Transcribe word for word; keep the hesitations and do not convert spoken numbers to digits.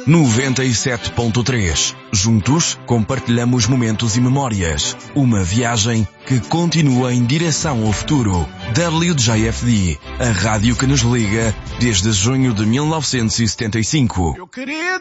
noventa e sete ponto três. Juntos, compartilhamos momentos e memórias. Uma viagem que continua em direção ao futuro. W J F D, a rádio que nos liga desde junho de mil novecentos e setenta e cinco. Eu queria